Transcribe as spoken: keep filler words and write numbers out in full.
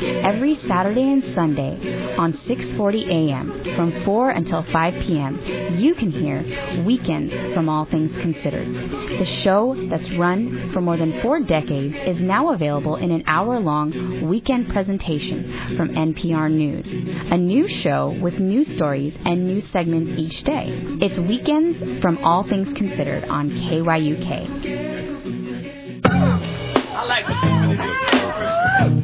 every Saturday and Sunday on six forty a.m. from four until five p.m. You can hear Weekends from All Things Considered. The show that's run for more than four decades is now available in an hour-long weekend presentation from N P R News, a new show with news stories and news segments each day. It's Weekends from All Things Considered on K Y U K. I like